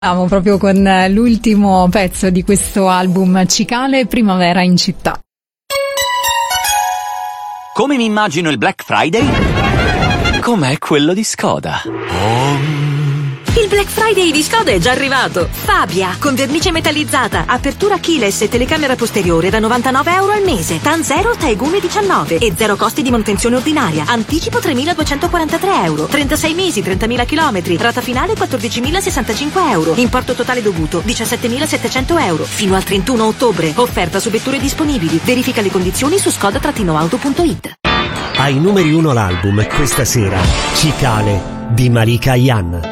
Siamo proprio con l'ultimo pezzo di questo album, Cicale, Primavera in città. Come mi immagino il Black Friday? Com'è quello di Skoda. Il Black Friday di Skoda è già arrivato. Fabia, con vernice metallizzata, apertura keyless e telecamera posteriore da €99 al mese. TAN 0, Taegune 19 e 0 costi di manutenzione ordinaria. Anticipo €3.243. 36 mesi, 30.000 chilometri. Rata finale €14.065. Importo totale dovuto €17.700. Fino al 31 ottobre. Offerta su vetture disponibili. Verifica le condizioni su skoda-auto.it. Ai numeri 1 l'album questa sera, Cicale di Malika Ayane.